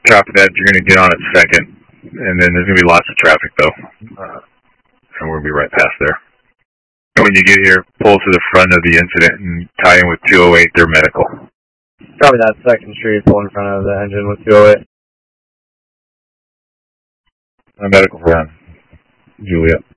Copy that. You're going to get on at 2nd, and then there's going to be lots of traffic, though, and we're going to be right past there. When you get here, pull to the front of the incident and tie in with 208, their medical. Copy that. 2nd Street, pull in front of the engine with 208. Medical for Juliet.